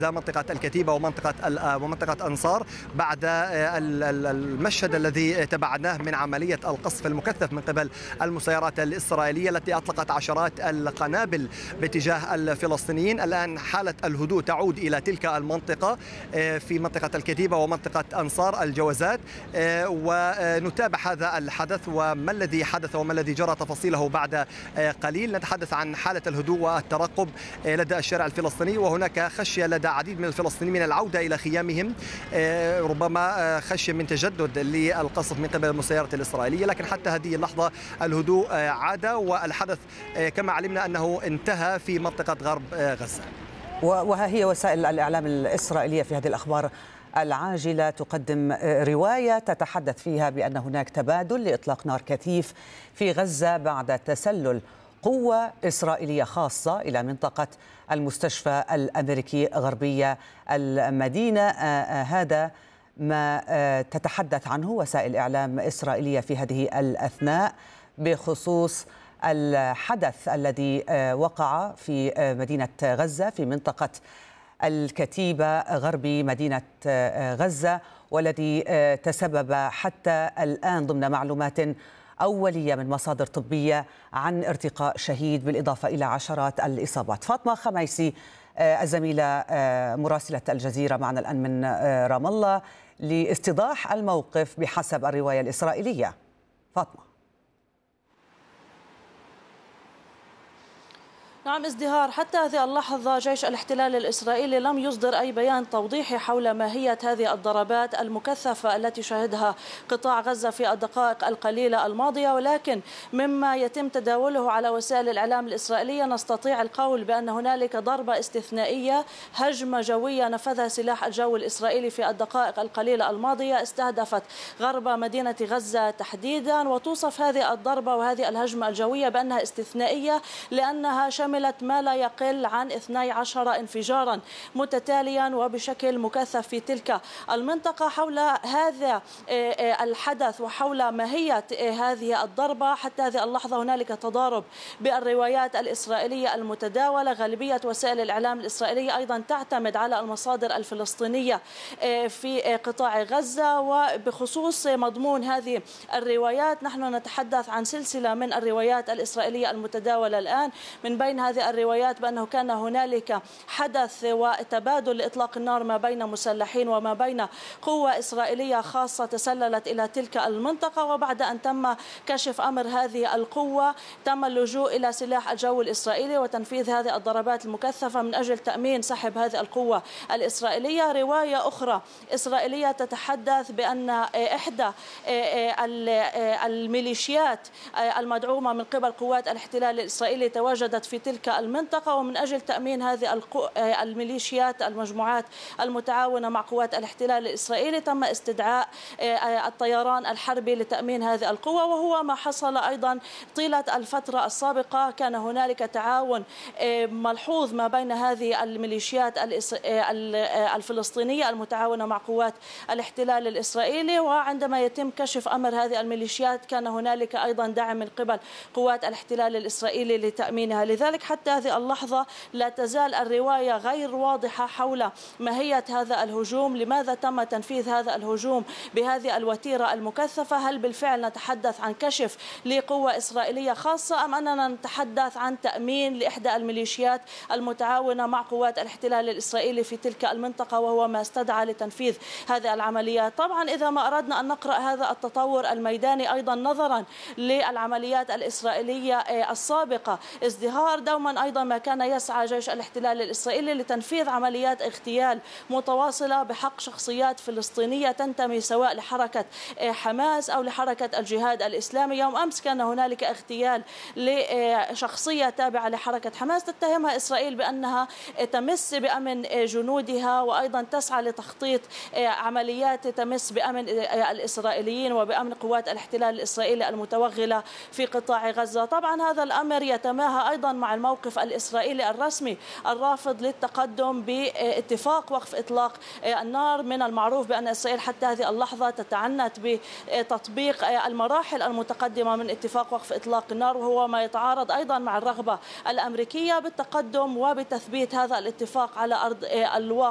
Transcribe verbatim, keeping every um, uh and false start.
منطقة الكتيبة ومنطقة ومنطقة أنصار بعد المشهد الذي تبعناه من عملية القصف المكثف من قبل المسيرات الإسرائيلية التي أطلقت عشرات القنابل باتجاه الفلسطينيين. الآن حالة الهدوء تعود إلى تلك المنطقة في منطقة الكتيبة ومنطقة أنصار الجوازات، ونتابع هذا الحدث وما الذي حدث وما الذي جرى تفاصيله بعد قليل. نتحدث عن حالة الهدوء والترقب لدى الشارع الفلسطيني، وهناك خشية لدى عديد من الفلسطينيين من العودة إلى خيامهم، ربما خشية من تجدد للقصف من قبل المسيرات الإسرائيلية، لكن حتى هذه اللحظة الهدوء عاد، والحدث كما علمنا أنه انتهى في منطقة غرب غزة. وها هي وسائل الإعلام الإسرائيلية في هذه الأخبار العاجلة تقدم رواية تتحدث فيها بأن هناك تبادل لإطلاق نار كثيف في غزة بعد تسلل قوة إسرائيلية خاصة إلى منطقة المستشفى الأمريكي غربية المدينة. هذا ما تتحدث عنه وسائل إعلام إسرائيلية في هذه الأثناء بخصوص الحدث الذي وقع في مدينة غزة في منطقة الكتيبة غربي مدينة غزة، والذي تسبب حتى الآن ضمن معلومات أولية من مصادر طبية عن ارتقاء شهيد بالإضافة إلى عشرات الإصابات. فاطمة خميسي الزميلة مراسلة الجزيرة معنا الآن من رام الله لاستيضاح الموقف بحسب الرواية الإسرائيلية. فاطمة. نعم ازدهار، حتى هذه اللحظة جيش الاحتلال الإسرائيلي لم يصدر أي بيان توضيحي حول ماهية هذه الضربات المكثفة التي شهدها قطاع غزة في الدقائق القليلة الماضية، ولكن مما يتم تداوله على وسائل الإعلام الإسرائيلية نستطيع القول بأن هنالك ضربة استثنائية، هجمة جوية نفذها سلاح الجو الإسرائيلي في الدقائق القليلة الماضية استهدفت غرب مدينة غزة تحديدا. وتوصف هذه الضربة وهذه الهجمة الجوية بأنها استثنائية لأنها شملت ما لا يقل عن اثني عشر انفجارا متتاليا وبشكل مكثف في تلك المنطقة. حول هذا الحدث وحول ماهية هذه الضربة حتى هذه اللحظة هنالك تضارب بالروايات الإسرائيلية المتداولة. غالبية وسائل الإعلام الإسرائيلية أيضا تعتمد على المصادر الفلسطينية في قطاع غزة. وبخصوص مضمون هذه الروايات نحن نتحدث عن سلسلة من الروايات الإسرائيلية المتداولة الآن، من بين هذه الروايات بأنه كان هنالك حدث وتبادل لإطلاق النار ما بين مسلحين وما بين قوة إسرائيلية خاصة تسللت إلى تلك المنطقة، وبعد أن تم كشف أمر هذه القوة تم اللجوء إلى سلاح الجو الإسرائيلي وتنفيذ هذه الضربات المكثفة من أجل تأمين سحب هذه القوة الإسرائيلية. رواية أخرى إسرائيلية تتحدث بأن إحدى الميليشيات المدعومة من قبل قوات الاحتلال الإسرائيلي تواجدت في تلك المنطقة، ومن أجل تأمين هذه الميليشيات المجموعات المتعاونة مع قوات الاحتلال الإسرائيلي تم استدعاء الطيران الحربي لتأمين هذه القوة. وهو ما حصل أيضا طيلة الفترة السابقة، كان هنالك تعاون ملحوظ ما بين هذه الميليشيات الفلسطينية المتعاونة مع قوات الاحتلال الإسرائيلي، وعندما يتم كشف أمر هذه الميليشيات كان هنالك أيضا دعم من قبل قوات الاحتلال الإسرائيلي لتأمينها. لذلك حتى هذه اللحظة لا تزال الرواية غير واضحة حول ماهية هذا الهجوم، لماذا تم تنفيذ هذا الهجوم بهذه الوتيرة المكثفة، هل بالفعل نتحدث عن كشف لقوة إسرائيلية خاصة أم أننا نتحدث عن تأمين لإحدى الميليشيات المتعاونة مع قوات الاحتلال الإسرائيلي في تلك المنطقة، وهو ما استدعى لتنفيذ هذه العمليات. طبعا إذا ما أردنا أن نقرأ هذا التطور الميداني أيضا نظرا للعمليات الإسرائيلية السابقة، ازدهار دوما أيضا ما كان يسعى جيش الاحتلال الإسرائيلي لتنفيذ عمليات اغتيال متواصلة بحق شخصيات فلسطينية تنتمي سواء لحركة حماس أو لحركة الجهاد الإسلامي. يوم أمس كان هنالك اغتيال لشخصية تابعة لحركة حماس تتهمها إسرائيل بأنها تمس بأمن جنودها، وأيضا تسعى لتخطيط عمليات تمس بأمن الإسرائيليين وبأمن قوات الاحتلال الإسرائيلي المتوغلة في قطاع غزة. طبعا هذا الأمر يتماهى أيضا مع الموقف الإسرائيلي الرسمي الرافض للتقدم باتفاق وقف إطلاق النار. من المعروف بأن إسرائيل حتى هذه اللحظة تتعنت بتطبيق المراحل المتقدمة من اتفاق وقف إطلاق النار، وهو ما يتعارض أيضا مع الرغبة الأمريكية بالتقدم وبتثبيت هذا الاتفاق على أرض الواقع.